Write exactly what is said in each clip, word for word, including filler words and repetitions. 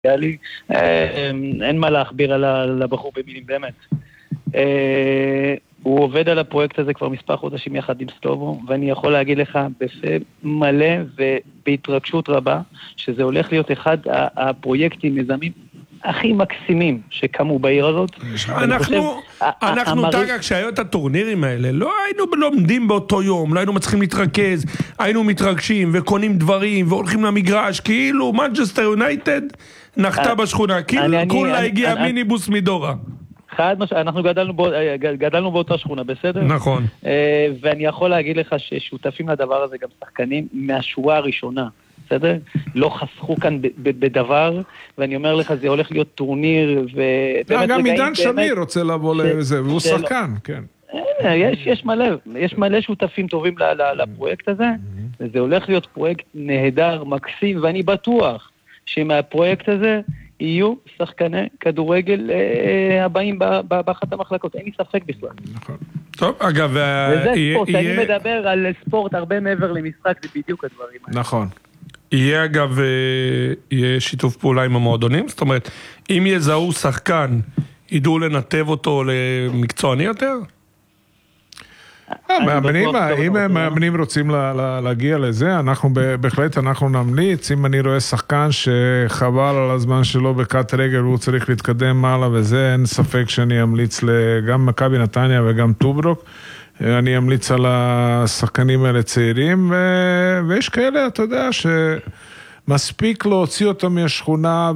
לי, אין מה להכביר על הבחור במילים באמת. הוא עובד על הפרויקט הזה כבר מספר חודשים יחד עם סלובו, ואני יכול להגיד לך בפה מלא ובהתרגשות רבה, שזה הולך להיות אחד הפרויקטים מזמים הכי מקסימים שקמו בעיר הזאת. אנחנו, אנחנו תגה, כשהיו את הטורנירים האלה, לא היינו לומדים באותו יום, לא היינו מצליחים להתרכז, היינו מתרגשים וקונים דברים והולכים למגרש, כאילו מנצ'סטר יונייטד נחתה בשכונה, כאילו כולה הגיע מיניבוס מדורה. חד משהו, אנחנו גדלנו, בא, גדלנו באותה שכונה, בסדר? נכון. ואני יכול להגיד לך ששותפים לדבר הזה גם שחקנים מהשורה הראשונה, בסדר? לא חסכו כאן בדבר, ואני אומר לך, זה הולך להיות טורניר, גם עידן שמיר רוצה לבוא לזה, והוא שחקן, כן. יש מלא, יש מלא שותפים טובים לפרויקט הזה, וזה הולך להיות פרויקט נהדר, מקסים, ואני בטוח שמהפרויקט הזה יהיו שחקני כדורגל הבאים באחת המחלקות, אין לי ספק בכלל. נכון. טוב, אגב, וזה ספורט, אני מדבר על ספורט הרבה מעבר למשחק, זה בדיוק הדברים האלה. נכון. יהיה אגב, יהיה שיתוף פעולה עם המועדונים, זאת אומרת, אם יזהו שחקן, ידעו לנתב אותו למקצועני יותר? אם המאמנים רוצים להגיע לזה, אנחנו בהחלט אנחנו נמליץ, אם אני רואה שחקן שחבל על הזמן שלו בקט רגל והוא צריך להתקדם מעלה וזה, אין ספק שאני אמליץ גם מכבי נתניה וגם טוברוק, אני אמליץ על השחקנים האלה צעירים, ויש כאלה, אתה יודע, שמספיק להוציא אותם מהשכונה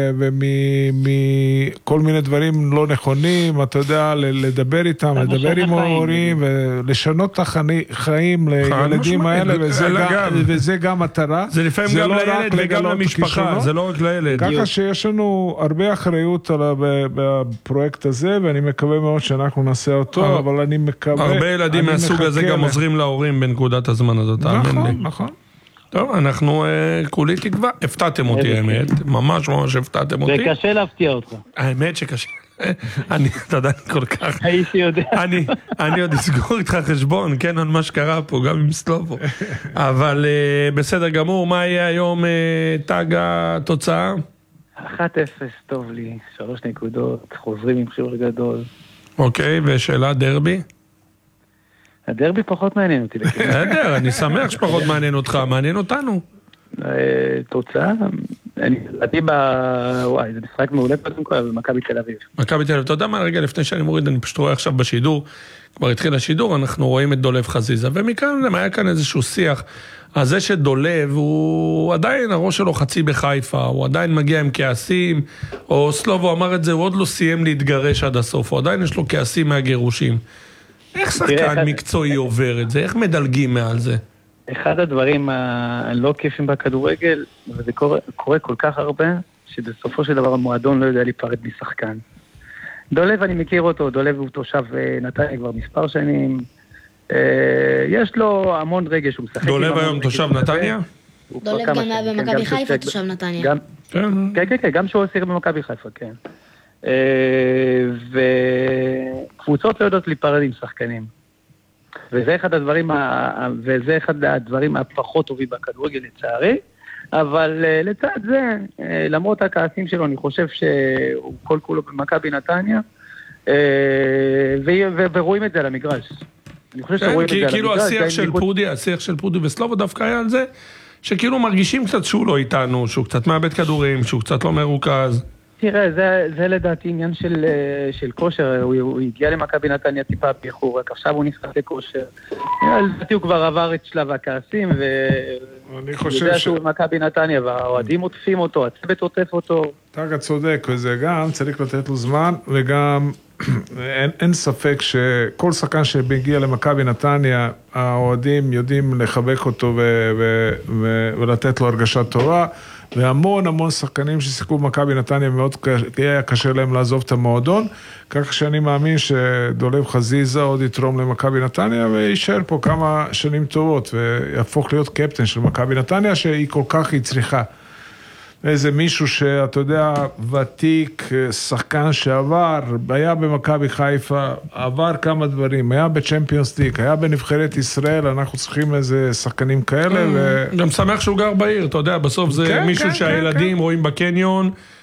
ומכל מיני דברים לא נכונים, אתה יודע, לדבר איתם, לדבר עם ההורים, ולשנות את החיים לילדים האלה, וזה גם מטרה. זה לפעמים גם לילד וגם למשפחה, זה לא רק לילד. ככה שיש לנו הרבה אחריות בפרויקט הזה, ואני מקווה מאוד שאנחנו נעשה אותו, אבל אני מקווה... הרבה ילדים מהסוג הזה גם עוזרים להורים בנקודת הזמן הזאת. נכון, נכון. טוב, אנחנו כולי תקווה, הפתעתם אותי האמת, ממש ממש הפתעתם אותי. וקשה להפתיע אותך. האמת שקשה, אני, אתה יודע, כל כך, הייתי יודע. אני, אני עוד אסגור איתך חשבון, כן, על מה שקרה פה, גם עם סלובו. אבל בסדר גמור, מה יהיה היום תג התוצאה? אחת אפס, טוב לי, שלוש נקודות, חוזרים עם חיור גדול. אוקיי, ושאלה דרבי? הדרבי פחות מעניין אותי. בסדר, אני שמח שפחות מעניין אותך, מעניין אותנו. תוצאה, אני ראיתי ב... וואי, זה משחק מעולה קודם כל, אבל מכבי תל אביב. מכבי תל אביב, אתה יודע מה, רגע, לפני שאני מוריד, אני פשוט רואה עכשיו בשידור, כבר התחיל השידור, אנחנו רואים את דולב חזיזה, ומכאן היה כאן איזשהו שיח, אז זה שדולב, הוא עדיין, הראש שלו חצי בחיפה, הוא עדיין מגיע עם כעסים, או סלובו אמר את זה, הוא עוד לא סיים להתגרש עד הסוף, הוא עדיין יש לו כעסים מהגירושים. איך שחקן מקצועי עובר את זה? איך מדלגים מעל זה? אחד הדברים הלא כיפים בכדורגל, וזה קורה, קורה כל כך הרבה, שבסופו של דבר המועדון לא יודע להיפרד משחקן. דולב, אני מכיר אותו, דולב הוא תושב נתניה כבר מספר שנים, יש לו המון רגש, הוא משחק. דולב היום תושב נתניה? דולב גם היה במכבי חיפה תושב נתניה. כן, כן, כן, גם שהוא עושה במכבי חיפה, כן. וקבוצות לא יודעות להיפרד עם שחקנים. וזה אחד הדברים, וזה אחד הדברים הפחות טובים בכדורגל לצערי, אבל לצד זה, למרות הכעסים שלו, אני חושב שהוא כל כולו במכבי נתניה, ורואים את זה על המגרש. אני חושב שרואים את זה על המגרש. כאילו השיח של פודי, השיח של פודי וסלובו דווקא היה על זה, שכאילו מרגישים קצת שהוא לא איתנו, שהוא קצת מאבד כדורים, שהוא קצת לא מרוכז. תראה, זה, זה לדעתי עניין של, של כושר, הוא, הוא הגיע למכבי נתניה טיפה באיחור, רק עכשיו הוא נכנס לכושר. לדעתי הוא כבר עבר את שלב הכעסים, והוא יודע שהוא במכבי נתניה, והאוהדים עוטפים אותו, הצוות עוטף אותו. אתה צודק, וזה גם צריך לתת לו זמן, וגם אין, אין ספק שכל שחקן שמגיע למכבי נתניה, האוהדים יודעים לחבק אותו ו, ו, ו, ולתת לו הרגשה טובה, והמון המון שחקנים ששיחקו במכבי נתניה מאוד היה קשה להם לעזוב את המועדון, כך שאני מאמין שדולב חזיזה עוד יתרום למכבי נתניה וישאר פה כמה שנים טובות ויהפוך להיות קפטן של מכבי נתניה שהיא כל כך היא צריכה. איזה מישהו שאתה יודע, ותיק, שחקן שעבר, היה במכבי חיפה, עבר כמה דברים, היה בצ'מפיונס ליג, היה בנבחרת ישראל, אנחנו צריכים איזה שחקנים כאלה. ו... גם שמח שהוא גר בעיר, אתה יודע, בסוף זה מישהו שהילדים רואים בקניון,